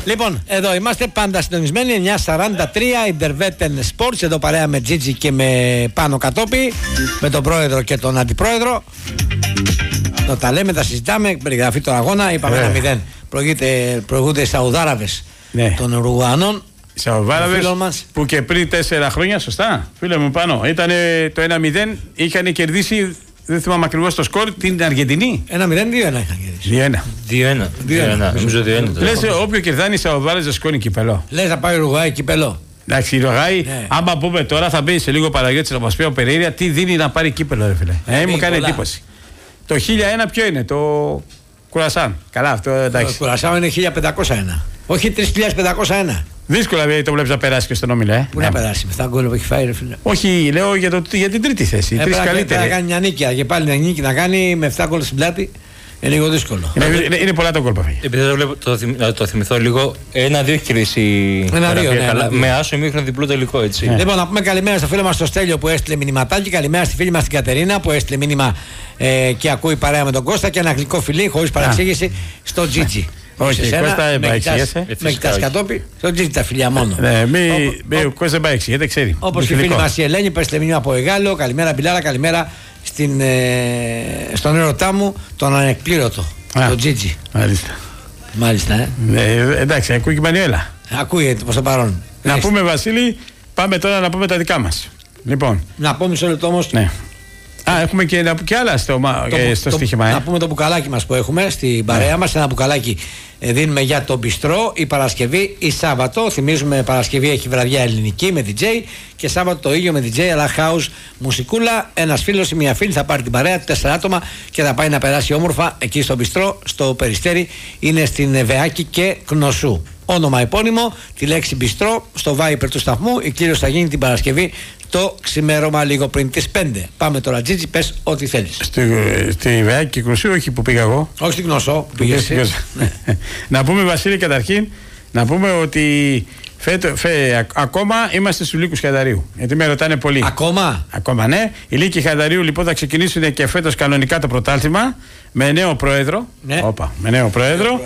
Λοιπόν, εδώ είμαστε πάντα συντονισμένοι. 9:43 Interveten Sports. Εδώ παρέα με Τζίτζι και με Πάνο Κατόπη, με τον πρόεδρο και τον αντιπρόεδρο. Τα λέμε, τα συζητάμε. Περιγραφή του αγώνα. Είπαμε 1-0. Προηγούνται οι Σαουδάραβες των Ουρουγουανών. Σαουδάραβες που και πριν 4 χρόνια, σωστά, φίλε μου Πάνο, ήταν το 1-0. Είχαν κερδίσει, δεν θυμάμαι ακριβώς το σκορ, την Αργεντινή. 1-0, 2-1 είχαν κερδίσει. 2-1. Νομίζω 2-1. Λες, όποιο κερδάνει οι Σαουδάραβες δεν σκόνει κυπελό. Λες να πάει Ουρουγουάη κυπελό. Εντάξει, η Ουρουγουάη, άμα πούμε τώρα, θα μπει σε λίγο Παναγιώτης να μας πει ο Περέιρα τι δίνει να πάρει κύπελο, ρε φίλε. Μου κάνει εντύπωση. Το 1001 ποιο είναι, το Κουρασάν. Καλά, αυτό εντάξει. Το Κουρασάν είναι 1501. Όχι 3501. Δύσκολα το βλέπεις να περάσει και στον όμιλο, Πού να περάσει, με 7 γκολ που έχει φάει, ρε φίλε. Όχι, λέω για την τρίτη θέση. Πρέπει να κάνει μια νίκη και πάλι μια νίκη να κάνει με 7 γκολ στην πλάτη. Είναι λίγο δύσκολο. Είναι πολλά το γκολ που φάει. Επειδή το θυμηθώ λίγο, 1-2 έχει κερδίσει. 1-2, με άσο ημίχρονο διπλό τελικό, έτσι. Λοιπόν, να πούμε καλημέρα στο φίλο μας το Στέλιο που έστειλε μηνυματάκι. Καλημέρα στη φίλη μας την Κατερίνα που έστειλε μήνυμα και ακούει παρέα με τον Κώστα. Και ένα γλυκό φιλί χωρίς παραξήγηση στο Τζίτζι. Όχι, Κώστα δεν παρεξηγέσαι. Με κοιτάς Κατόπι, στο Τζίτζι τα φιλιά μόνο. Ο Κώστα δεν παρεξηγείται, ξέρει. Όπως και η φίλη μας η Ελένη που έστειλε μήνυμα από Εγάλο. Καλημέρα Μπιλάρα, καλημέρα στον ερωτά μου τον ανεκπλήρωτο, τον Τζίτζι. Μάλιστα. Εντάξει, ακούει και η Μανιέλα. Ακούει προς το παρόν. Να πούμε, Βασίλη, πάμε τώρα να πούμε τα δικά μας. Λοιπόν. Να πω μισό λεπτό όμως. Ναι. Έχουμε και άλλα στο στοίχημα. Να πούμε το μπουκαλάκι μας που έχουμε στην παρέα μας. Ένα μπουκαλάκι δίνουμε για το μπιστρό η Παρασκευή ή Σάββατο. Θυμίζουμε Παρασκευή έχει βραδιά ελληνική με DJ και Σάββατο το ίδιο με DJ αλλά house μουσικούλα. Ένας φίλος ή μια φίλη θα πάρει την παρέα, 4 άτομα και θα πάει να περάσει όμορφα εκεί στο μπιστρό, στο Περιστέρι. Είναι στην Εβεάκη και Κνωσού. Όνομα επώνυμο, τη λέξη μπιστρό στο Viper του σταθμού. Η κλήρωση θα γίνει την Παρασκευή το ξημέρωμα λίγο πριν τις 5. Πάμε τώρα, Τζίτζι, πες ό,τι θέλεις. Στη Βεάκη και Κνωσού, όχι που πήγα εγώ. Όχι στην Κνωσό που πήγες. Να πούμε, Βασίλη, καταρχήν, να πούμε ότι ακόμα είμαστε στους λύκους Χαϊδαρίου. Γιατί με ρωτάνε πολύ. Ακόμα, ναι. Οι λύκοι Χαϊδαρίου λοιπόν θα ξεκινήσουν και φέτος κανονικά το πρωτάθλημα με νέο πρόεδρο. Ναι. Με νέο πρόεδρο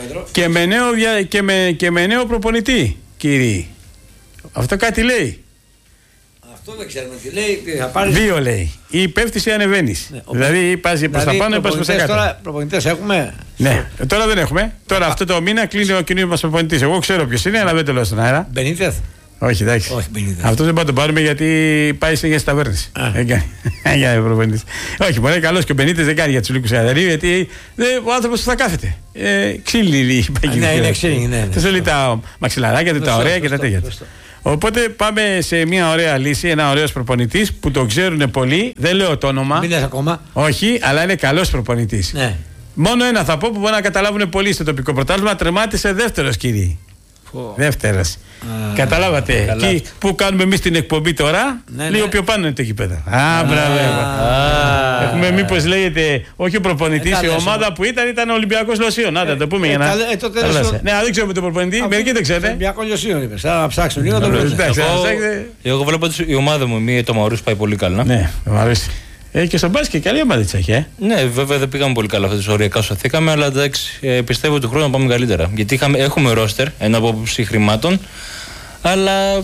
και με νέο προπονητή, κύριοι. Αυτό κάτι λέει. Αυτό δεν ξέρουμε τι λέει. Θα πάρεις... 2 λέει. Ή πέφτεις ή ανεβαίνεις. Ναι, δηλαδή πας προς τα πάνω ή πας προς τα κάτω. Τώρα προπονητές έχουμε. Ναι, τώρα δεν έχουμε. Τώρα αυτό το μήνα κλείνει ο κοινός μας προπονητής. Εγώ ξέρω ποιος είναι, αλλά δεν το λέω στον αέρα. Μπενίτεθ. Όχι, εντάξει. Αυτό δεν πάει να το πάρουμε γιατί πάει σε ταβέρνες. Δεν κάνει για προπονητής. Όχι, μπορεί καλός και ο Μπενίτεθ δεν κάνει για τους λύκους Χαϊδαρίου γιατί ο άνθρωπος θα κάθεται. Ξύλινη. Ναι, είναι ξύλινη. Θα λέει τα μαξιλαράκια του, τα ωραία και τα τέτοια. Οπότε πάμε σε μια ωραία λύση, ένα ωραίος προπονητής που το ξέρουν πολλοί. Δεν λέω το όνομα. Μην λες ακόμα. Όχι, αλλά είναι καλός προπονητής. Ναι. Μόνο ένα θα πω που μπορεί να καταλάβουν πολλοί στο τοπικό πρωτάθλημα. Τερμάτισε δεύτερος, κύριε. Δεύτερος. Καταλάβατε. Εκεί που κάνουμε εμείς την εκπομπή τώρα, λίγο πιο πάνω είναι το γήπεδο. Μπράβο. Έχουμε μήπως λέγεται, όχι ο προπονητής, η ομάδα που ήταν ο Ολυμπιακός Λοσίων. Να το πούμε για να. Ναι, δεν ξέρουμε τον προπονητή, μερικοί δεν ξέρετε. Ολυμπιακό Λοσίων είπες. Θα ψάξουμε λίγο. Εγώ βλέπω ότι η ομάδα μου, το Μαουρούς, πάει πολύ καλά. Ναι, μου αρέσει. Και στον μπάσκετ καλή ομάδα της έχει, Ναι, βέβαια δεν πήγαμε πολύ καλά φέτος, οριακά σωθήκαμε, αλλά εντάξει, πιστεύω του χρόνου να πάμε καλύτερα. Γιατί έχουμε ρόστερ, ένα απόψη χρημάτων, αλλά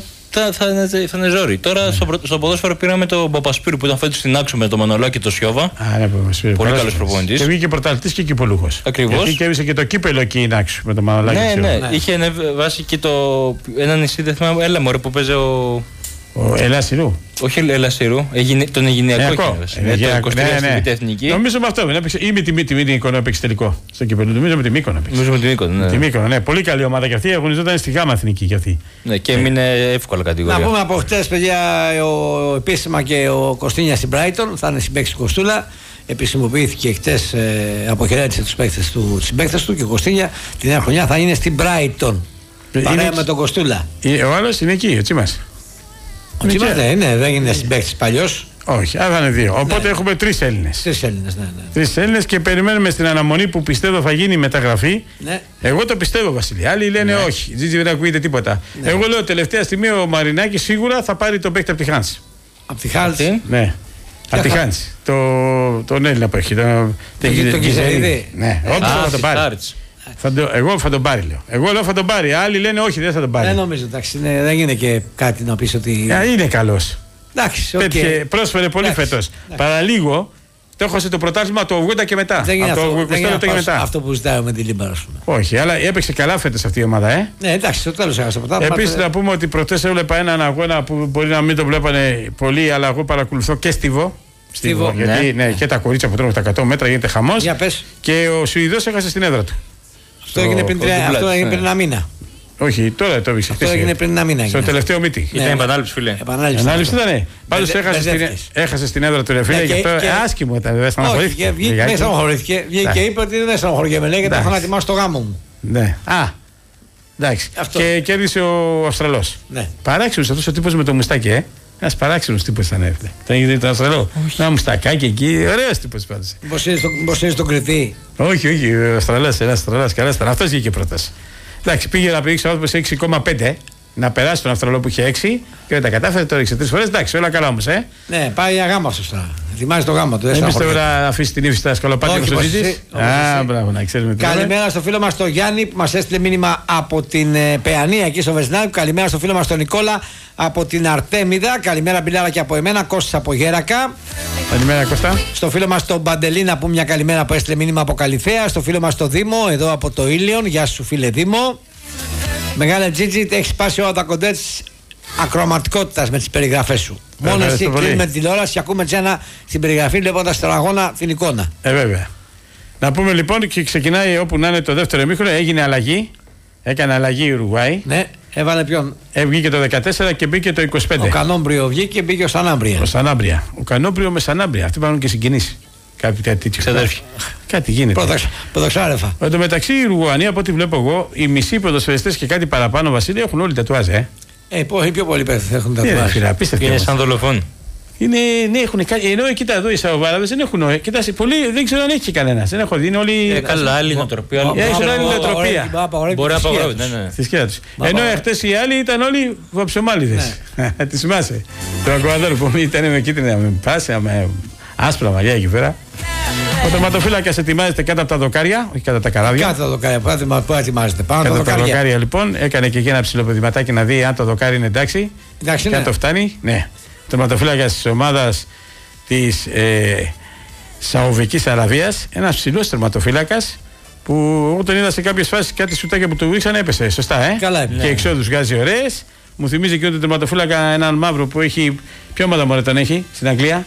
θα είναι ζόρι. Τώρα στο ποδόσφαιρο πήραμε τον Παπασπύρου που ήταν φέτος στην Άξο με τον Μανολάκη και τον Σιώβα. Πολύ καλός προπονητής. Και βγήκε πρωταθλητής και κυπολούχος. Ακριβώς. Γιατί κέρδισε και το κύπελο εκεί in Άξο με τον Μανολάκη και τον Σιώβα. Ναι, είχε ανεβάσει και ένα νησί, δεν θυμάμαι, έλα μωρέ που παίζει ο Ελάσιρου. Όχι Ελάσιρου, τον Αιγυνιακό. Ναι. Εθνική. Νομίζω με αυτό. Ή με τη Μύκονο έπαιξε τελικό στο κύπελο. Νομίζω με τη Μύκονο έπαιξε. Ναι. Πολύ καλή ομάδα και αυτή. Αγωνιζόταν στη Γάμα Εθνική και αυτή. Ναι, και έμεινε εύκολα κατηγορία. Να πούμε από χτες, παιδιά, επίσημα και ο Κωστίνια στην Brighton θα είναι συμπαίκτης του Κοστούλα. Επισημοποιήθηκε χτες, αποχαιρέτησε τους συμπαίκτες του και ο Κωστίνια την νέα χρονιά θα είναι στην Brighton. Παρέα με τον Κοστούλα. Ο άλλος είναι εκεί, ο Τσίμας. Ο Τσίμας δεν είναι συμπαίκτης παλιός. Όχι, άρα είναι 2. Οπότε έχουμε 3 Έλληνες. 3 Έλληνες, ναι. 3 Έλληνες και περιμένουμε στην αναμονή που πιστεύω θα γίνει η μεταγραφή. Ναι. Εγώ το πιστεύω, Βασίλη. Άλλοι λένε όχι. Τζίτζι δεν ακούγεται τίποτα. Ναι. Εγώ λέω τελευταία στιγμή ο Μαρινάκης σίγουρα θα πάρει τον παίκτη από τη Χάνς. Από τη Χάνς. Ναι. Από τη Χάνς. Τον Έλληνα που έχει. Τον Κιζερίδη. Ναι, όποιος θα το πάρει. Εγώ θα τον πάρει, λέω. Εγώ λέω θα τον πάρει. Άλλοι λένε όχι, δεν θα τον πάρει. Δεν νομίζω, εντάξει, δεν είναι και κάτι να πεις ότι. Είναι καλός. Εντάξει, πρόσφερε πολύ φέτος. Παραλίγο. Το έχασε το πρωτάθλημα το 80 και μετά. Δεν είναι αυτό που ζητάω με τη Λίμπαρο. Όχι, αλλά έπαιξε καλά φέτος αυτή η ομάδα, Ναι, εντάξει, στο τέλος έχασε το πρωτάθλημα. Επίσης να πούμε ότι προχτές έβλεπα έναν αγώνα που μπορεί να μην το βλέπανε πολλοί, αλλά εγώ παρακολουθώ και Στίβο. Γιατί και τα κορίτσια που τρώνε τα 100 μέτρα γίνεται χαμός. Και ο Σουηδός έχασε στην έδρα του. Αυτό έγινε πριν ένα μήνα. Όχι, τώρα το έδειξε. Αυτό έγινε πριν ένα μήνα. Στο τελευταίο meeting. Ήταν επανάληψη, φίλε. Επανάληψη ήταν. Πάντως έχασε στην έδρα του, ρε φίλε, γι' αυτό άσχημο ήταν. Δεν στεναχωρήθηκε. Δεν στεναχωρήθηκε. Βγήκε και είπε ότι δεν στεναχωριέμαι, λέει, γιατί έχω να ετοιμάσω το γάμο μου. Ναι. Εντάξει. Και κέρδισε ο Αυστραλός. Παράξενος αυτός ο τύπος με το μουστάκι, Ένας παράξενος τύπος ήταν, έφυγε. Τον έχετε δει τον Αυστραλό? Ένα μουστακάκι εκεί, ωραίος τύπος πάντως. Πώς είναι στον Κρητή? Όχι, ο Αυστραλός, ένας Αυστραλός, καλά ήταν. Αυτός βγήκε πρώτος. Εντάξει, πήγε να πηδήξει ο άνθρωπος 6,5 να περάσει τον Αυστραλό που είχε 6 και δεν τα κατάφερε, το ρίξε 3 φορές. Εντάξει, όλα καλά όμως, Ναι, πάει για γάμα σωστά. Ετοιμάζει το γάμα του. Δεν πιστεύω να αφήσει την ύφη στα σκαλοπάτια που σου ζητήσει. Μπράβο, να ξέρουμε τι. Καλημέρα στο φίλο μας τον Γιάννη που μας έστειλε μήνυμα από την Παιανία εκεί στο Βεσνάκη. Καλημέρα στο φίλο μας τον Νικόλα από την Αρτέμιδα. Καλημέρα Μπιλάρα και από εμένα. Κώστας από Γέρακα. Καλημέρα Κώστα. Στο φίλο μας τον Μπαντελίνα που μια καλημέρα που έστειλε μήνυμα από Καλυθέα. Στο φίλο μας τον Δήμο εδώ από το Ήλιον. Γεια σου φίλε Δήμο. Μεγάλε Τζίτζι, έχει σπάσει όλα τα κοντέ της ακροαματικότητας με τις περιγραφές σου. Μόνο εσύ κλείνουμε την τηλεόραση και ακούμε τσένα στην περιγραφή βλέποντας τον αγώνα την εικόνα. Βέβαια. Να πούμε λοιπόν και ξεκινάει όπου να είναι το δεύτερο ημίχρονο. Έγινε αλλαγή. Έκανε αλλαγή η Ουρουγουάη. Ναι, έβαλε ποιον? Βγήκε το 14 και μπήκε το 25. Ο Κανόμπριο βγήκε και μπήκε ο Σανάμπρια. Ο Κανόμπριο με Σανάμπρια. Αυτοί πάνε και συγκινήσει. Κάτι τέτοιο. Κάτι γίνεται. Ποδοξάρεφα. Εν τω μεταξύ η Ουρουγουανία, από ό,τι βλέπω εγώ, οι μισοί ποδοσφαιριστές και κάτι παραπάνω, Βασίλη, έχουν όλοι τατουάζ. Οι πιο πολλοί έχουν τατουάζ. Είναι σαν δολοφόν. Ναι, έχουν κάτι. Ενώ κοίτα εδώ οι Σαοβάραδες δεν έχουν. Κοιτάξτε, πολλοί δεν ξέρω αν έχει κανένα. Δεν έχω δει. Είναι όλοι. Καλά, άλλη νοοτροπία. Έχουν άλλη νοοτροπία. Μπορεί να απαγορεύει. Στη σκιά του. Ενώ χτες οι άλλοι ήταν όλοι βαψομάλιδες. Τη θυμάσαι. Το Ακουαδόρ που ήταν με κίτρινα, με πάση, με άσπρα μαλλιά εκεί πέρα. Ο τερματοφύλακας ετοιμάζεται κάτω από τα δοκάρια, όχι κάτω από τα καράβια. Κάτω από τα δοκάρια, πού ετοιμάζεται? Πάνω από τα δοκάρια λοιπόν. Έκανε και εκεί ένα ψιλοπαιδηματάκι να δει αν το δοκάρι είναι εντάξει. Εντάξει, και αν το φτάνει. Ναι. Ο τερματοφύλακας της ομάδας της Σαουδικής Αραβίας, ένας ψηλός τερματοφύλακας που εγώ τον είδα σε κάποιες φάσεις κάτι σουτάκια που του ρίξαν έπεσε. Σωστά, Καλά, και εξόδους βγάζει ωραίες. Μου θυμίζει και τον τερματοφύλακα έναν μαύρο που έχει. Ποιο ομάδα μωρέ τον έχει στην Αγγλία?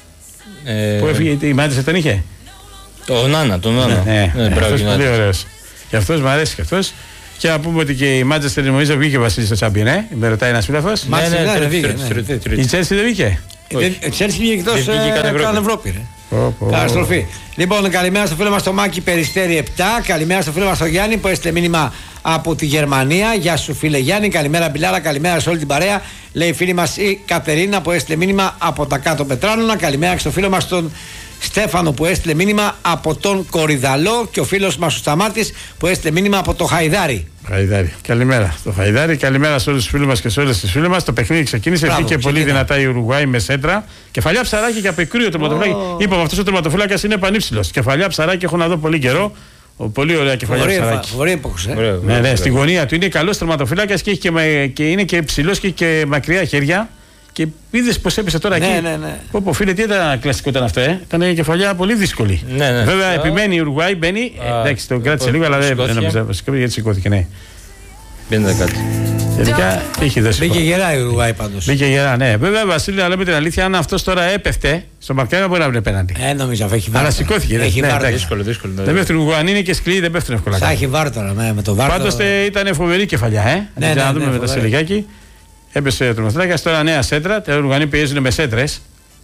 Που έφυγε, η Μάντσεστερ τον είχε. Τον Νάνα. Ναι, αυτός πολύ ωραίος. Και αυτός μου αρέσει και αυτός. Και να πούμε ότι και η Μάντσεστερ νομίζω βγήκε ο Βασίλης στο Τσάμπιον, με ρωτάει ένας φίλαθος. Η Τσέλσι δεν βγήκε? Η Τσέλσι βγήκε εκτός καν Ευρώπη. Καταστροφή. Λοιπόν, καλημέρα στο φίλο μας το Μάκη Περιστέρη 7. Καλημέρα στο φίλο μας το Γιάννη που έστειλε μήνυμα από τη Γερμανία. Γεια σου φίλε Γιάννη. Καλημέρα Μπιλάρα, καλημέρα σε όλη την παρέα. Λέει η φίλη μας η Κατερίνα που έστειλε μήνυμα από τα κάτω Πετράνωνα. Καλημέρα και στο φίλο μας τον Στέφανο που έστειλε μήνυμα από τον Κορυδαλό και ο φίλος μας ο Σταμάτης που έστειλε μήνυμα από το Χαϊδάρι. Καλημέρα στο Χαϊδάρι, καλημέρα σε όλους τους φίλους μας και σε όλες τις φίλες μας. Το παιχνίδι ξεκίνησε, βγήκε πολύ δυνατά η Ουρουγουάη με σέντρα. Κεφαλιά ψαράκι και απεκρύο τερματοφύλακα. Είπαμε αυτός ο τερματοφύλακας είναι πανύψηλος. Κεφαλιά ψαράκι έχω να δω πολύ καιρό. Πολύ ωραία κεφαλιά ψαράκι. Ναι, στη γωνία του είναι καλός τερματοφύλακας και είναι και ψηλός και έχει και μακριά χέρια. Και είδες πως έπεσε τώρα εκεί. Ναι. Πω, φίλε, τι ήταν κλασικό ήταν αυτό, Ήταν κεφαλιά πολύ δύσκολη. Ναι. Βέβαια, επιμένει η Ουρουγουάη, μπαίνει. Εντάξει, το κράτησε λίγο, αλλά δεν νομίζω γιατί σηκώθηκε, ναι. Μπαίνετε κάτι. Τελικά είχε δώσει. Μπήκε γερά η Ουρουγουάη πάντως. Μπήκε γερά, ναι. Βέβαια, Βασίλη, να λέμε την αλήθεια, αν αυτός τώρα έπεφτε στο μαρκάρισμα μπορεί να βρει πέναντι. Νομίζω αυτό έχει βάρ. Αλλά σηκώθηκε. Δύσκολο. Δεν πέφτουν Ουρουγουανοί, είναι και σκληροί, δεν πέφτουν εύκολα. Θα έχει βάρ τώρα με το βάρ. Πάντως ήταν φοβερή κεφαλιά, Να δούμε μετά σε λιγάκι. Έπεσε ο τερματοφύλακας, τώρα νέα σέντρα. Τα Ουρουγουανοί πιέζουν με σέντρες.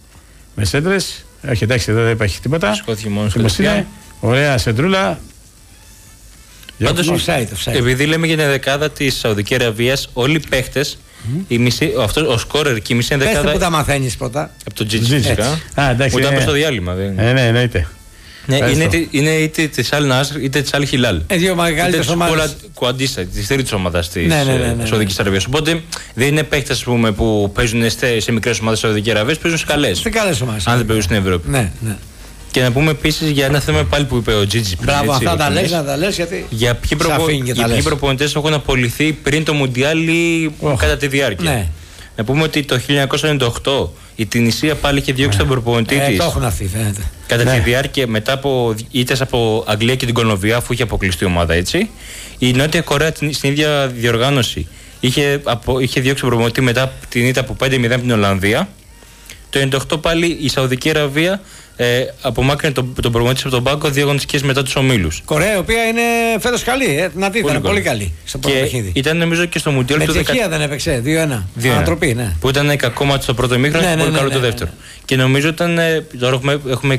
Όχι, εντάξει, εδώ δεν υπάρχει τίποτα. Σκόθηκε μόνο στο ωραία σεντρούλα. Πάντως, επειδή λέμε για την δεκάδα της Σαουδικής Αραβίας, όλοι οι παίχτες, ο σκόρερ και η μισή δεκάδα. Πες που τα μαθαίνεις πρώτα. Από το Τζιτζίτσικα. Μου τα πες στο διάλειμμα. Ναι, εννοείται. Ναι, είναι είτε της Αλ Νασρ είτε της Αλ Χιλάλ. Δύο μεγαλύτερες ομάδες. Κουαντίστα, τη τρίτης ομάδας της Σαουδικής Αραβίας. Οπότε δεν είναι παίκτες που παίζουν σε μικρές ομάδες της Σαουδικής Αραβίας, παίζουν σε καλές. Σε καλές ομάδες. Αν δεν παίζουν στην Ευρώπη. Ναι. Και να πούμε επίσης για ένα θέμα πάλι που είπε ο Τζίτζι πριν. Μπράβο, αυτά τα λες, να τα λες γιατί. Για ποιοι προπονητές έχουν απολυθεί πριν το Μουντιάλ ή κατά τη διάρκεια. Ναι. Να πούμε ότι το 1998 η Τινησία πάλι είχε διώξει τον προπονητή της. Το έχουν αυτοί, φαίνεται. Κατά τη διάρκεια, μετά από ήττες από Αγγλία και την Κολομβία, αφού είχε αποκλειστεί η ομάδα έτσι. Η Νότια Κορέα στην ίδια διοργάνωση είχε διώξει τον προπονητή μετά την ήττα από 5-0 από την Ολλανδία. Το 1998 πάλι η Σαουδική Αραβία απομάκρυνε τον προπονητή από τον πάγκο 2 αγωνιστικές μετά τους ομίλους. Κορέα, η οποία είναι φέτος καλή. Να τη ήταν πολύ καλή στο πρώτο παιχνίδι. Ήταν νομίζω και στο Μουντιάλ του 2010. Με Τσεχία δεν έπαιξε 2-1. Ανατροπή, ναι. Που ήταν κακό στο πρώτο ημίχρονο και πολύ καλό το δεύτερο. Και νομίζω ήταν. Τώρα έχουμε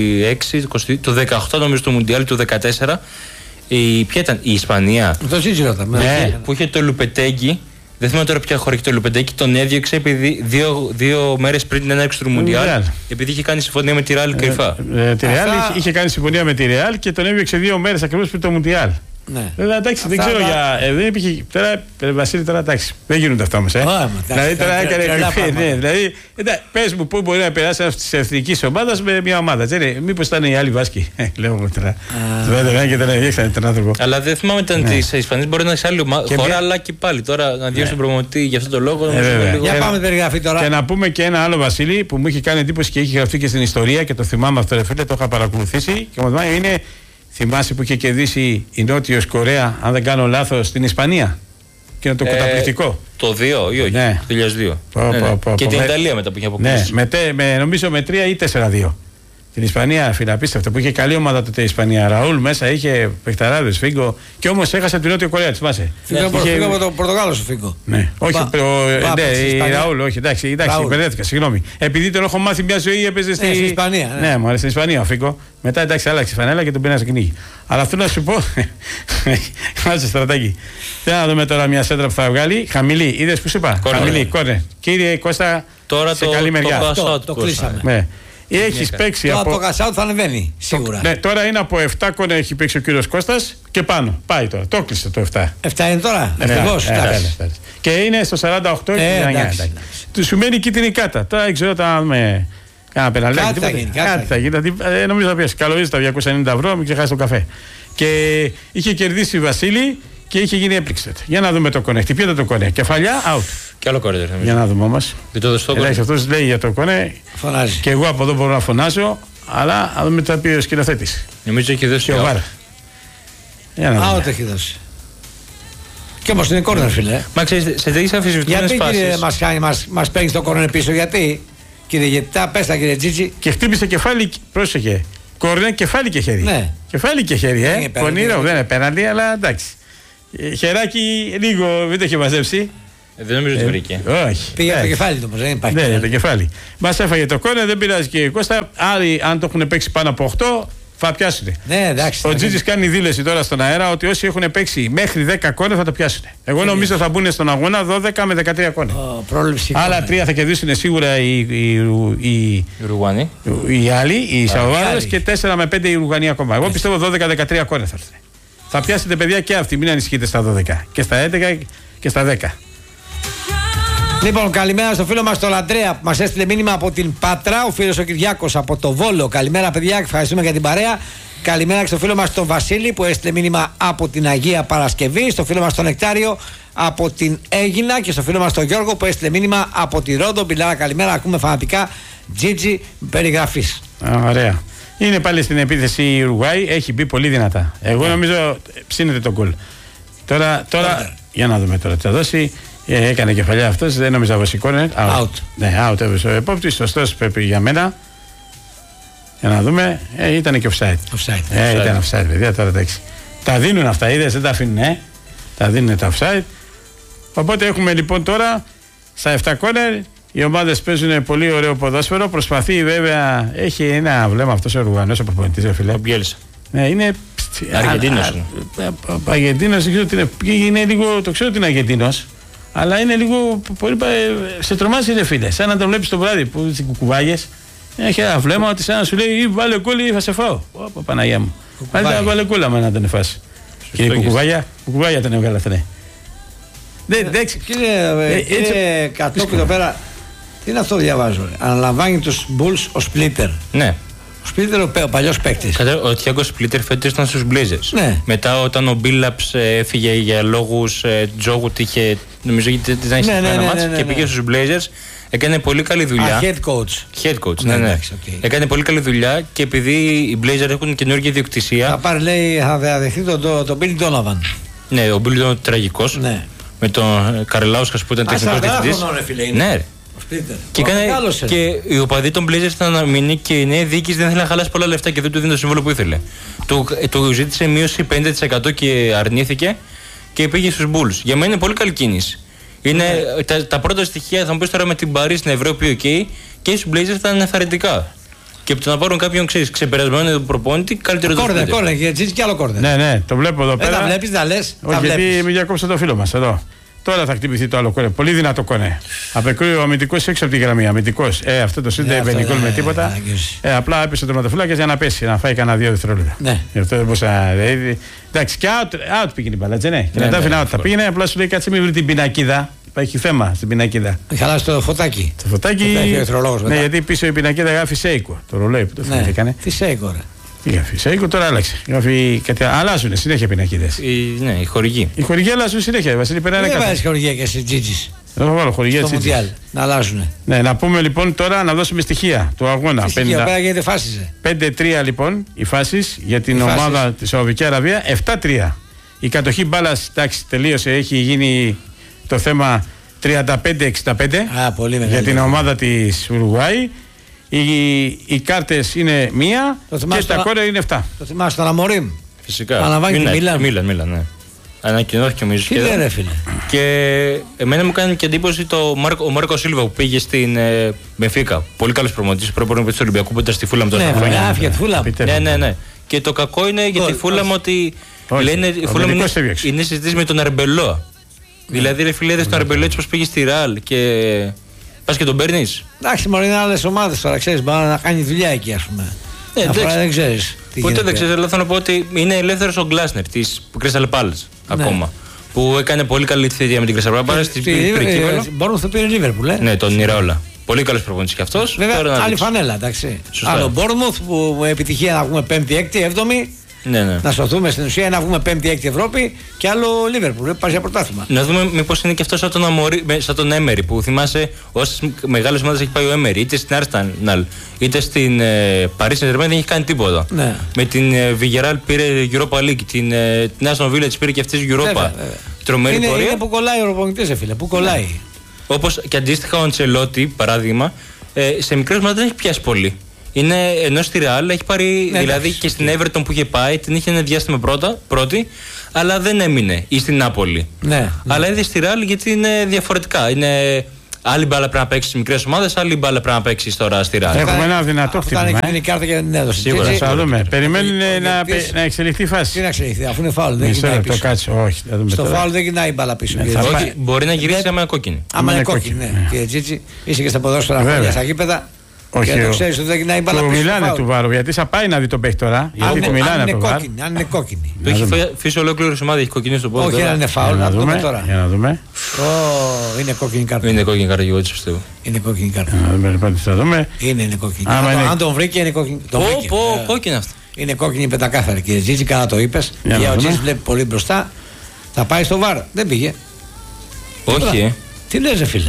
26, το 18 νομίζω το Μουντιάλ του 14. Ποια ήταν η Ισπανία. Το συζητάμε. Που είχε το Λουπετέγκι. Δεν θυμάμαι τώρα ποια χώρα έχει το Λουπεντέκι. Τον έδιωξε επειδή δύο μέρες πριν την έναρξη του Μουντιάλ. Επειδή είχε κάνει συμφωνία με τη Ρεάλ κρυφά. Τη Ρεάλ είχε κάνει συμφωνία με τη Ρεάλ και τον έδιωξε 2 μέρες ακριβώς πριν το Μουντιάλ. Ναι. Εντάξει, δεν ξέρω για. Δεν υπήρχε. Τώρα, Βασίλη, τώρα εντάξει. Δεν γίνονται αυτά όμως. Δηλαδή τώρα έκανε κρυφή. Δηλαδή, πες μου πού μπορεί να περάσει ένα τη εθνική ομάδα με μια ομάδα. Μήπως ήταν οι άλλοι Βάσκοι. Λέω εγώ τώρα. Και τον έδιωξαν τον άνθρωπο. Αλλά δεν θυμάμαι ήταν τη Ισπανία. Μπορεί να είναι σε άλλη χώρα, αλλά και πάλι τώρα να διώξει τον προμονητή για αυτόν τον λόγο. Για πάμε περιγραφή τώρα. Και να πούμε και ένα άλλο, Βασίλη, που μου είχε κάνει εντύπωση και είχε γραφτεί και στην ιστορία και το θυμάμαι αυτό, το είχα παρακολουθήσει και μου είναι. Θυμάσαι που είχε κερδίσει η Νότιος Κορέα, αν δεν κάνω λάθος, στην Ισπανία. Και είναι το καταπληκτικό. Το 2 ή όχι, ναι. Το 2002. Και την Ιταλία μετά που είχε αποκλείσει. Ναι, νομίζω με 3 ή 4-2. Την Ισπανία, φιλαπίστευτα, που είχε καλή ομάδα τότε η Ισπανία. Ραούλ μέσα, είχε παιχταράδες, Φίγκο. Και όμως έχασε την Νότια Κορέα, θυμάσαι. Φίγκο από τον Πορτογάλο ο Φίγκο. Ναι, όχι, η Ραούλ, όχι, εντάξει, μπερδεύτηκα, συγγνώμη. Επειδή τον έχω μάθει μια ζωή, έπαιζε στην Ισπανία. Ναι, μου αρέσει στην Ισπανία ο Φίγκο. Μετά εντάξει, άλλαξε φανέλα και τον πήρε να κυνήγει. Αλλά αυτό να σου πω. Μάλιστα, στρατάκι. Θέλω να δούμε τώρα μια σέντρα που θα βγάλει. Χαμηλή, είδε που σου είπα. Χαμηλή, κόρνερ. Κύριε Κώστα, σε καλή μεριά. Το κλείσαμε. Έχεις παίξει από. Το κασάουτ θα ανεβαίνει, σίγουρα. Ναι, τώρα είναι από 7 κόνερ έχει παίξει ο κύριος Κώστας και πάνω. Πάει τώρα. Το κλείσε το 7. 7 είναι τώρα. Ευτυχώς. Και είναι στο 48 και 19. Του σημαίνει κίτρινη κάρτα. Τώρα δεν ξέρω αν με. Κάνα πεναλάκι. Κάτι θα γίνει. Νομίζω θα πιάσει. Καλωρίζει τα 290€, μην ξεχάσει το καφέ. Και είχε κερδίσει η Βασίλη και είχε γίνει έπληξη. Για να δούμε το κόνε. Χτυπιέται το κόνε. Κεφαλιά, out. Και άλλο κόνε. Για να δούμε όμως. Δεν το δώσω. Αυτός λέει για το κόνε. Φωνάζει. Και εγώ από εδώ μπορώ να φωνάζω, αλλά να δούμε τι θα πει ο σκηνοθέτης. Νομίζω έχει δώσει και ο Βάρα. Out έχει δώσει. Και όμως είναι κόρνερ, φίλε. Μα ξέρεις, σε τέτοιες αμφισβητούμενες φάσεις. Γιατί μας παίρνει το κόρνερ πίσω, γιατί. Κύριε Γετά, πες τα κύριε Τζίτζι. Και χτύπησε κεφάλι, πρόσεχε. Κόρνερ, κεφάλι και χέρι. Ναι. Κεφάλι και χέρι, Πονηρό, δεν είναι πέναντι, αλλά εντάξει. Χεράκι λίγο, δεν το είχε μαζέψει. Δεν νομίζω ότι βρήκε. Όχι. Πήγε από το κεφάλι του, δεν υπάρχει. Ναι, το κεφάλι. Μας έφαγε το κόρνερ, δεν πειράζει και η Κώστα. Άλλοι, αν το έχουν παίξει πάνω από 8, θα πιάσουν. Ναι, εντάξει. Ο Τζίτζης κάνει δήλωση τώρα στον αέρα ότι όσοι έχουν παίξει μέχρι 10 κόρνερ θα το πιάσουν. Εγώ νομίζω θα μπουν στον αγώνα 12 με 13 κόρνερ. Άλλα 3 θα κερδίσουν σίγουρα οι άλλοι, οι Σαουδάρες, και 4 με 5 οι Ρουγανοί ακόμα. Εγώ πιστεύω 12-13 κόρνερ θα έρθουν. Θα πιάσετε παιδιά και αυτοί, μην ανησυχείτε στα 12. Και στα 11 και στα 10. Λοιπόν, καλημέρα στο φίλο μας τον Λαντρέα που μας έστειλε μήνυμα από την Πάτρα. Ο φίλος ο Κυριάκος από το Βόλο. Καλημέρα, παιδιά, ευχαριστούμε για την παρέα. Καλημέρα και στο φίλο μας τον Βασίλη που έστειλε μήνυμα από την Αγία Παρασκευή. Στο φίλο μας τον Νεκτάριο από την Έγινα. Και στο φίλο μας τον Γιώργο που έστειλε μήνυμα από τη Ρόντο. Μπιλάρα, καλημέρα. Ακούμε φανατικά. Τζίτζι περιγραφής. Ωραία. Είναι πάλι στην επίθεση η Ουρουγουάη. Έχει μπει πολύ δυνατά. Εγώ νομίζω ψήνεται τον γκολ. Τώρα για να δούμε τώρα τι θα δώσει. Έκανε κεφαλιά αυτός, δεν νομίζω βασικό είναι. Out. Ναι, out έβρισε ο επόπτης, σωστός πρέπει για μένα. Για να δούμε, ήταν και offside. Ήταν offside, παιδιά, τώρα εντάξει. Τα δίνουν αυτά, είδες, δεν τα αφήνουν, Τα δίνουν τα offside. Οπότε έχουμε λοιπόν τώρα στα 7 κόρνερ. Οι ομάδες παίζουν πολύ ωραίο ποδόσφαιρο. Προσπαθεί βέβαια, έχει ένα βλέμμα αυτός ο Ρουγανός ο προπονητής, ο φίλε. Ο Μπιέλσα. Ναι, είναι. Αργεντίνος. Αργεντίνος, δεν ξέρω τι είναι. Είναι λίγο, το ξέρω ότι είναι Αργεντίνος. Αλλά είναι λίγο. Σε τρομάζει ρε φίλε. Σαν να τον βλέπει το βράδυ που τι κουκουβάγες. Έχει ένα βλέμμα ότι σαν να σου λέει βάλε κόλλη ή θα σε φάω. Ωπα, Παναγία μου. Βάλε κόλλα με να τον φάσει. Και η κουκουβάγια τον έβγαλε αυτά. Κύριε Κατόπι εδώ πέρα, τι είναι αυτό διαβάζω. Αναλαμβάνει τους Bulls ο Splitter. Ναι. Ο Σπλίτερ ο παλιός παίκτης. Ο Τιάγκο Σπλίτερ φέτος ήταν στους Blazers. Ναι. Μετά όταν ο Μπίλαπς έφυγε για λόγους τζόγου, νομίζω ότι ήταν στην ένα μάτς και πήγε στους Blazers. Έκανε πολύ καλή δουλειά. Head coach. Ναι. Έκανε πολύ καλή δουλειά και επειδή οι Blazers έχουν καινούργια ιδιοκτησία. Θα πάρει, λέει, θα δεχθεί τον Billy Donovan. Ναι, ο Billy ήταν τραγικός. Ναι. Με τον Καρελάουσκας που ήταν τεχνικός διευθυντής. Ναι. Και οι οπαδοί των Blazers ήταν να μείνει και η νέα διοίκηση δεν ήθελε να χαλάσει πολλά λεφτά και δεν του δίνει το σύμβολο που ήθελε. Του ζήτησε μείωση 50% και αρνήθηκε και πήγε στους Bulls. Για μένα είναι πολύ καλή κίνηση. Είναι τα πρώτα στοιχεία, θα μου πεις τώρα με την Παρί στην Ευρώπη, OK, και στους Blazers ήταν ενθαρρυντικά. Και από το να πάρουν κάποιον ξεπερασμένο προπόνητη, καλύτερο το Κόρνερ, και έτσι και άλλο κόρνερ. Ναι, το βλέπω εδώ πέρα. Τα βλέπεις, τα λες. Όχι, γιατί μην διακόψω το φίλο μας εδώ. Τώρα θα χτυπηθεί το άλλο κόρνερ. Πολύ δυνατό κόρνερ. Απεκρούει ο αμυντικός έξω από τη γραμμή. Αμυντικός. Αυτό το σύνδεε δεν είναι με τίποτα. Απλά έπεσε το τερματοφύλακας για να πέσει, να φάει κανένα 2 δευτερόλεπτα. Ναι. Αυτό δεν μπορούσε να. Εντάξει, και out πήγαινε η μπάλα, έτσι ναι. Και μετά φινά out θα πήγαινε, απλά σου λέει κάτσε μην βρει την πινακίδα. Υπάρχει θέμα στην πινακίδα. Χαλάσει το φωτάκι. Το φωτάκι. Ναι, γιατί πίσω η πινακίδα γράφει Σέικο. Το ρολόι που το έκανε. Τι Σέικο, ρε. Τι Σέικο τώρα άλλαξε. Αλλάζουν συνέχεια πινακίδες. Ναι, οι χορηγοί. Οι χορηγοί αλλάζουν συνέχεια. Βασίλη Περάρα. Δεν βάζει χορηγία και σε Τζίτζης. Δεν θα βάλω χορηγία στο Μουντιάλ. Να αλλάζουν. Ναι, να πούμε λοιπόν τώρα να δώσουμε στοιχεία του αγώνα. Στοιχεία, πέρα γίνεται φάσεις. 5-3 λοιπόν οι φάσεις για την ομάδα της Σαουδική Αραβία. 7-3. Η κατοχή μπάλας, εντάξει, τελείωσε. Έχει γίνει το θέμα 35-65 για την ομάδα της Ουρουγουάη. Οι κάρτες είναι 1 και τα κόρνερ είναι 7. Το θυμάσαι τον Αμορίμ. Φυσικά. Αναβάνει τη Μίλαν, ναι. Ανακοινώθηκε ο Μίζος. Τι λέει, ρε φίλε. Και εμένα μου κάνει και εντύπωση ο Μάρκο Σίλβα που πήγε στην Μπενφίκα. Πολύ καλός προμονητής. Προπονητής του Ολυμπιακού που ήταν στη Φούλαμ τόσα χρόνια. Ναι. Και το κακό είναι για τη Φούλαμ ότι λένε η Φούλαμ είναι συζητήσει με τον Αρμπελόα. Δηλαδή, ρε φίλε, είδες τον Αρμπελόα έτσι πως πήγε στη Ρεάλ και πας και τον παίρνεις. Εντάξει, μωρέ, είναι άλλες ομάδες τώρα, ξέρεις, μπορεί να κάνει δουλειά εκεί, ας πούμε. Δεν ξέρεις. Ποτέ δεν ξέρεις, αλλά θέλω να πω ότι είναι ελεύθερος ο Γκλάσνερ της Crystal Palace ακόμα. Που έκανε πολύ καλή θητεία με την Crystal Palace. Μπορούν να πει ο Λίβερπουλ, ναι, τον Νιραόλα. Πολύ καλός προπονητής κι αυτός. Βέβαια, άλλη φανέλα, εντάξει. Άλλο Bournemouth που με επιτυχία να βγούμε 5η, 6η, 7η. Ναι. Να σωθούμε στην ουσία να βγούμε 5η, 6η Ευρώπη και άλλο Λίβερπουλ. Πάει για πρωτάθλημα. Να δούμε μήπως είναι και αυτό σαν τον Έμερι που θυμάσαι όσες μεγάλες ομάδες έχει πάει ο Έμερι, είτε στην Arsenal είτε στην Paris Saint-Germain δεν έχει κάνει τίποτα. Ναι. Με την Villarreal πήρε Europa League, την Aston Villa πήρε και αυτή Europa. Τρομερή πορεία. Είναι που κολλάει ο προπονητής, φίλε. Που κολλάει. Ναι. Όπως και αντίστοιχα ο Αντσελότη, παράδειγμα, σε μικρές ομάδες δεν έχει πιάσει πολύ. Είναι ενώ στη Real έχει πάρει, ναι, δηλαδή και στην Everton που είχε πάει, την είχε ένα διάστημα πρώτη, αλλά δεν έμεινε, ή στην Νάπολη. Ναι. Αλλά είδε στη Real γιατί είναι διαφορετικά. Είναι άλλη μπάλα πρέπει να παίξει στις μικρές ομάδες, άλλη μπάλα πρέπει να παίξει τώρα στη Real. Έχουμε ένα δυνατό χτύπημα. Ήταν η κάρτα και δεν έδωσε. Σίγουρα. Θα δούμε. Περιμένουν να εξελιχθεί η φάση. Τι να εξελιχθεί, αφού είναι φάουλ. Δεν κοινάει πίσω. Στο φάουλ δεν κοινάει η μπάλα πίσω. Όχι, μπορεί να γυρίσει άμα είναι κόκκινη. Άμα είναι κόκκινη, ναι. Κύριε Τζίτσι, είσαι και στα ποδόσφαιρα χρόνια στα γήπεδα. Όχι, και το ξέρεις ότι δεν κοινάει μπάλα πίσω. Το μιλάνε του Βάρου, γιατί θα πάει να δει τον παίχτη τώρα. Αν είναι κόκκινη. Το έχει αφήσει ολόκληρη ομάδα, έχει κοκκινή στο πόδι. Όχι, αν είναι φάουλ, να δούμε τώρα. Για να δούμε. Είναι κόκκινη κάρτα. Είναι κόκκινη κάρτα, εγώ έτσι πιστεύω. Είναι κόκκινη κάρτα. Να δούμε λοιπόν τι θα δούμε. Είναι κόκκινη. Αν τον βρήκε, είναι κόκκινη. Κόκκινη αυτό. Είναι κόκκινη πεντακάθαρη, κύριε Τζίτζι, καλά το είπες. Για ο Τζίτζι βλέπει πολύ μπροστά. Θα πάει στο βαρ. Δεν πήγε. Όχι. Τι λες, φίλε.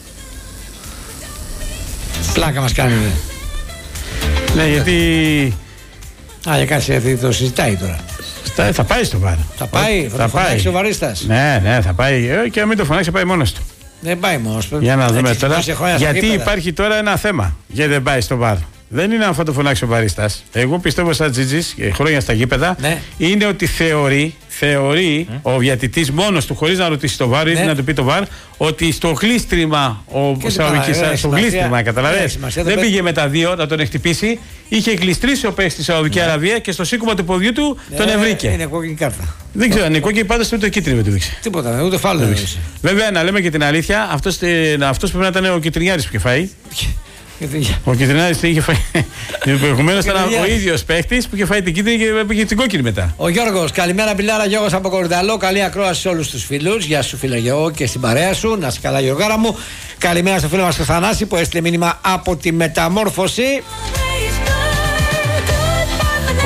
Πλάκα μας κάνει. Ναι, γιατί. Για κάτσε, το συζητάει τώρα. Θα πάει στο βαρ. Θα πάει, θα φωνάξει ο βαρίστας. Ναι, θα πάει. Και αν μην το φωνάξει, θα πάει μόνος του. Δεν πάει μόνος του. Για να δούμε τώρα. Γιατί υπάρχει τώρα ένα θέμα. Γιατί δεν πάει στο βαρ. Δεν είναι αν θα το φωνάξει ο βαρίστας. Εγώ πιστεύω, σαν Τζίτζης, χρόνια στα γήπεδα, είναι ότι θεωρεί ο διαιτητής μόνος του, χωρίς να ρωτήσει το βαρ ή να του πει το βαρ, ότι στο γλίστριμα, στο γλίστριμα, καταλαβαίνεις, δεν πήγε με τα δύο να τον χτυπήσει, είχε γλιστρήσει ο παίκτης στη Σαουδική Αραβία και στο σήκωμα του ποδιού του τον ευρήκε. Είναι κόκκινη κάρτα. Δεν ξέρω, είναι κόκκινη, πάντως ούτε κίτρινη με του δείξει. Τίποτα, ούτε φάουλ δεν δείξει. Βέβαια, να λέμε και την αλήθεια, αυτός πρέπει να ήταν ο Κιτρινιάρης που είχε φάει. Ο Κιτρινάρης είχε φάει. Προηγουμένως ήταν ο ίδιος παίχτης που είχε φάει την κίτρινη και πήγε την κόκκινη μετά. Ο Γιώργος, καλημέρα Πιλάρα, Γιώργος από Κορυδαλό. Καλή ακρόαση σε όλους τους φίλους. Γεια σου φίλε Γιώργο και στην παρέα σου. Να είσαι καλά, Γιώργάρα μου. Καλημέρα στο φίλο μας τον Θανάση που έστειλε μήνυμα από τη Μεταμόρφωση.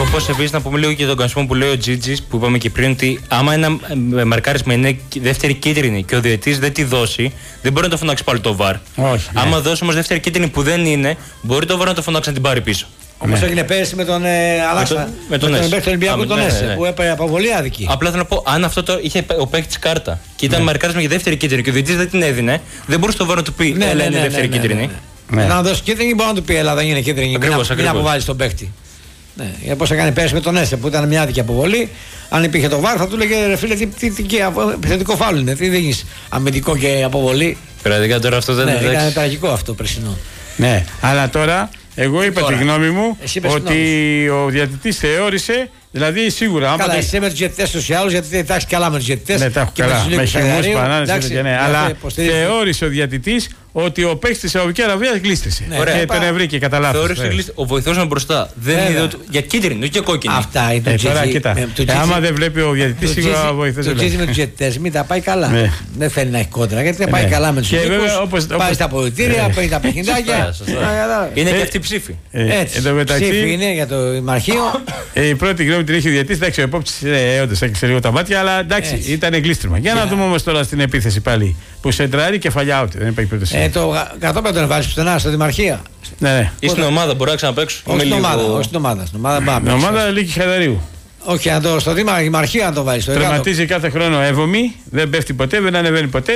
Όπως επίσης να πούμε λίγο και τον κανονισμό που λέει ο Τζίτζης, που είπαμε και πριν, ότι άμα ένα μαρκάρισμα είναι δεύτερη κίτρινη και ο διαιτητής δεν τη δώσει, δεν μπορεί να το φωνάξει πάλι το VAR. Όχι. Άμα δώσει όμως δεύτερη κίτρινη που δεν είναι, μπορεί το VAR να το φωνάξει να την πάρει πίσω. Όπως έγινε πέρσι με τον Αλάξα, με τον Ολυμπιακό τον Έσε, που έπαιρνε αποβολή άδικη. Απλά θέλω να πω, αν αυτό το είχε ο παίκτης κάρτα και ήταν μαρκάρισμα για δεύτερη κίτρινη και ο διαιτητής δεν την έδινε, δεν μπορούσε το VAR να του πει έλα είναι δεύτερη κίτρινη. Να δώσει κίτρινη, μπορεί να του πει έλα δεν είναι κίτρινη. Μην αποβάλει τον παίκτη. Ναι, όπως έκανε πέρσι με τον Έσε που ήταν μια άδικη αποβολή. Αν υπήρχε το VAR θα του λέγε ρε φίλε, τι επιθετικό φάουλ είναι, τι δίνεις αμυντικό και αποβολή. Πραγματικά τώρα αυτό δεν είναι. Ήταν τραγικό αυτό περσινό. Ναι, αλλά τώρα εγώ είπα τη γνώμη μου ότι ο διαιτητής θεώρησε, δηλαδή σίγουρα. Καλά, εσύ με τους διαιτητές τους ή άλλους, γιατί εντάξει καλά με τους διαιτητές. Ναι, τα έχω καλά. Με χυμούς, πανάνες, αλλά θεώρησε ο διαιτητής ότι ο παίκτης της Σαουδικής Αραβίας γλίστρισε. Και τον ευρήκε κατά λάθος. Ο βοηθός ήταν μπροστά. Δεν είδε για κίτρινη, όχι για κόκκινη. Αυτά είναι το τώρα κοίτα. Άμα δεν βλέπει ο διαιτητής, σίγουρα ο βοηθός δεν βλέπει. Το με τους διαιτητές μην τα πάει καλά. Δεν θέλει να έχει κόντρα, γιατί δεν πάει καλά με τους διαιτητές. Πάει στα αποδυτήρια, παίρνει τα παιχνιδάκια. Είναι και αυτή η ψήφη. Ψήφι είναι για το Μαρχείο. Η πρώτη γνώμη την έχει ο διαιτητής. Εντάξει, ο επόπτης όντως έκλεισε λίγο τα μάτια, αλλά εντάξει, ήταν εγκλίστριμα. Για να δούμε όμως τώρα στην επίθεση πάλι που σεντράρει κεφαλιά out. Δεν υπάρχει περίπτωση. Το κατόπιν τον βάζει πουθενά στο Δημαρχία. Ναι. Ή στην ομάδα, μπορεί να ξαναπαίξω. Όχι στην ομάδα. Στην ομάδα Λύκη Χαδαρίου. Όχι, στο Δημαρχία να το βάλει. Τερματίζει κάθε χρόνο Εύωμη, δεν πέφτει ποτέ, δεν ανεβαίνει ποτέ.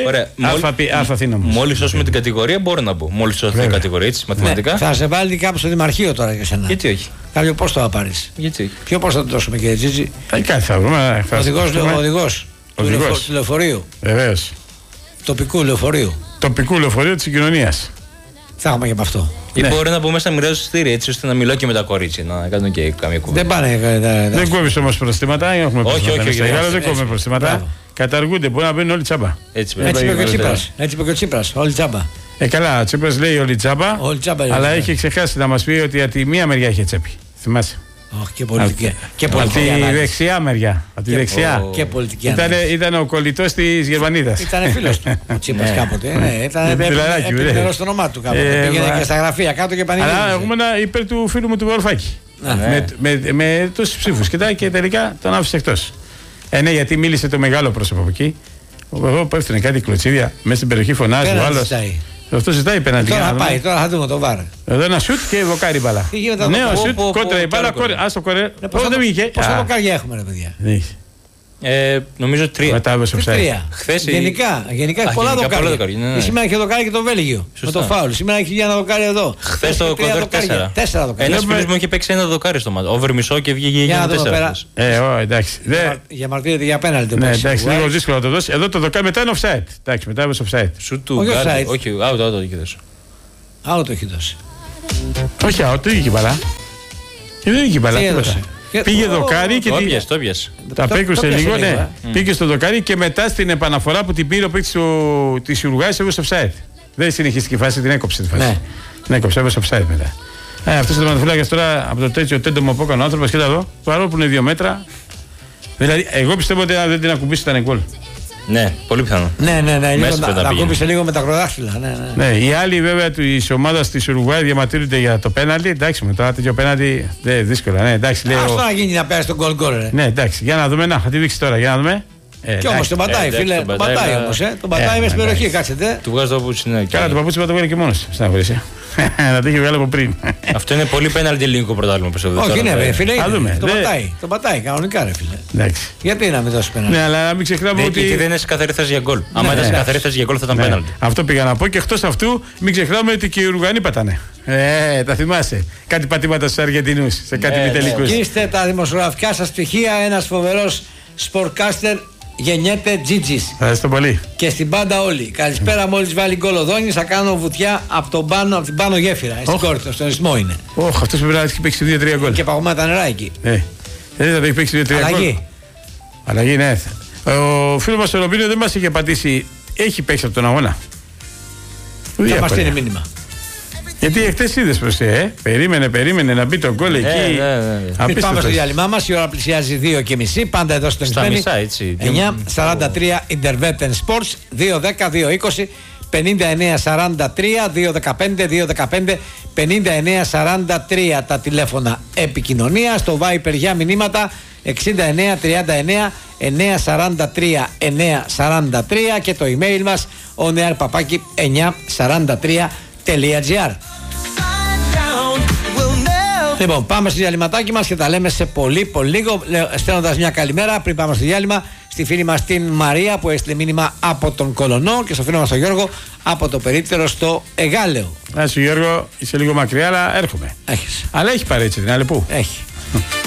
Αθήνα μου. Μόλις σώσουμε την κατηγορία, μπορώ να μπω. Μόλις σώσουμε την κατηγορία, έτσι μαθηματικά. Θα σε βάλει κάπου στο Δημαρχείο τώρα για σένα. Γιατί όχι. Κάποιο πώ θα πάρει. Γιατί. Ποιο πώ θα το δώσουμε, κύριε Τζίτζι. Κάτι θα βρούμε. Οδηγός του λεωφορείου. Βεβαίως. Τοπικού λεωφορείου της συγκοινωνίας. Θα έχουμε και από αυτό. Ή μπορεί να μπω μέσα να μοιράζω εισιτήρια έτσι ώστε να μιλώ και με τα κορίτσια, να κάνουν και καμία κουβέντα. Δεν πάνε. Δεν κόβεις όμως προστήματα, έχουμε όχι. Δεν κόβουμε προστήματα. Καταργούνται, μπορεί να μπαίνουν όλοι τσάμπα. Έτσι είπε και ο Τσίπρας. Όλοι τσάμπα. Καλά, ο Τσίπρας λέει όλοι τσάμπα. Αλλά έχει ξεχάσει να μας πει ότι από τη μία μεριά είχε τσέπη. Θυμάσαι. Και πολιτική. Από τη δεξιά μεριά. Από τη δεξιά. Και πολιτική. Ήταν ο κολλητός της Γερμανίδας. Ήταν φίλος του ο Τσίπρας κάποτε. Ήταν επιμερό στο όνομά του κάποτε. Πήγαινε και στα γραφεία κάτω και πανηγύριζε. Αλλά έχουμε ένα υπέρ του φίλου μου του Βαρουφάκη. Με τόσους ψήφους. Και τελικά τον άφησε εκτός. Ναι, γιατί μίλησε το μεγάλο πρόσωπο από εκεί. Εγώ που έφτανε κάτι κλωτσίδια μέσα στην περιοχή φωνάζει ο άλλος. Αυτό ζητάει πέναντι. Τώρα θα δούμε το βάρ. Εδώ ένα σουτ και βοκάρι μπαλά. Νέο σουτ, κόντρα η μπάλα. Άστο κορέ. Δεν βγήκε. Πόσα βοκάρια έχουμε, ρε παιδιά. Νομίζω 3. Μετάβαση offside. Γενικά έχει πολλά δοκάρια. Σήμερα είχε δοκάρι και το Βέλγιο. Με το φάουλ. Σήμερα έχει ένα δοκάρι εδώ. Χθες το Εκουαδόρ 4. Ένας φίλος μου είχε παίξει ένα δοκάρι στο μάτι. Over μισό και βγήκε για 4. Εντάξει. Για μαρτύρεται για πέναλτι. Ναι, εντάξει, λίγο δύσκολο να το δώσει. Εδώ το δοκάρι μετά είναι offside. Εντάξει, μετάβαση offside. Σου του γκάρι. Όχι, out το έχει δώσει. Out το έχει δώσει. Όχι, out το είχε μπαλά. Δεν είχε μπαλά. Πήγε δοκάρι και το πιασε. Τα απέκρουσε λίγο, ναι. Πήγε στο δοκάρι και μετά στην επαναφορά που την πήρε ο παίκτης της Ουρουγάης έβγαλε offside. Δεν συνεχίστηκε η φάση, την έκοψε τη φάση. Την έκοψε, έβγαλε offside μετά. Αυτός ο τερματοφύλακας τώρα από το τέτοιο τέντομο που έκανε ο άνθρωπος, κοίτα εδώ, παρόλο που είναι 2 μέτρα. Δηλαδή, εγώ πιστεύω ότι αν δεν την ακουμπήσει ήταν γκολ. Ναι, πολύ πιθανό. Ναι, τα ακούμπησε λίγο με τα ακροδάχτυλα. Ναι, οι άλλοι βέβαια τη ομάδα τη Ουρουγουάη διαμαρτύρονται για το πέναλτι. Εντάξει, μετά τέτοιο πέναλτι δύσκολα. Ναι, εντάξει, λέω. Αυτό να γίνει να πέρασε τον γκολ. Ναι, εντάξει, για να δούμε. Θα τη δείξει τώρα, για να δούμε. Και όμως τον πατάει, φίλε. Τον πατάει όμως. Τον πατάει μέσα στην περιοχή, κάτσετε. Του βγάζει το παπούτσι, ναι. Καλά, το παπούτσι θα το βγάλει και μόνος. Να το είχε βγάλει από πριν. Αυτό είναι πολύ πέναλτι ελληνικό πρωτάθλημα. Όχι, ναι, φίλε. Τον πατάει, κανονικά, ρε φίλε. Γιατί να μην δώσει πέναλτι. Ναι, αλλά να μην ξεχνάμε ότι. Γιατί δεν είναι σε καθαρή θέση για γκολ. Αν ήταν σε καθαρή θέση για γκολ θα ήταν πέναλτι. Αυτό πήγα να πω και εκτός αυτού μην ξεχνάμε ότι και οι Ουρουγανοί πατάνε. Τα θυμάσαι. Κάτι πατήματα στους Αργεντινούς σε κάτι μητελικούς. Είστε τα δημοσιογραφικά σας στοιχεία, ένας φοβερός σπορτκάστερ. Γεννιέται Τζίτζης. Ευχαριστώ πολύ. Και στην πάντα όλοι. Καλησπέρα, μόλις βάλει γκολ ο Δόνης, θα κάνω βουτιά από την πάνω γέφυρα. Στην κόρη, στον ισθμό είναι. Όχι, αυτός πρέπει να έχει παίξει 2-3 γκολ. Και παγωμένα τα νερά εκεί. Δεν θα έχει παίξει 2-3 γκολ. Αλλαγή, ναι. Ο φίλος μας ο Ρομπίνο δεν μας είχε πατήσει. Έχει παίξει από τον αγώνα. Θα μας στείλει μήνυμα. Γιατί εχθές είδες προς περίμενε να μπει το γκολ εκεί. Πριν πάμε στο διάλειμμα μας, η ώρα πλησιάζει 2:30. Πάντα εδώ στο Στα μισά, έτσι. 9:43 Interveten Sports, 2-10-2-20. 215-215-5943 τα τηλέφωνα επικοινωνία. Στο Viper για μηνύματα 6939 943 και το email μας oneairpapaki943.gr. Λοιπόν, πάμε στο διαλυματάκι μας και τα λέμε σε πολύ λίγο, στέλνοντας μια καλημέρα πριν πάμε στο διάλειμμα στη φίλη μας την Μαρία που έστειλε μήνυμα από τον Κολονό και στο φίλο μας τον Γιώργο από το Περίπτερο στο Εγάλεο. Γιώργο, είσαι λίγο μακριά αλλά έρχομαι. Έχεις. Αλλά έχει παρέτσι την άλλη που. Έχει.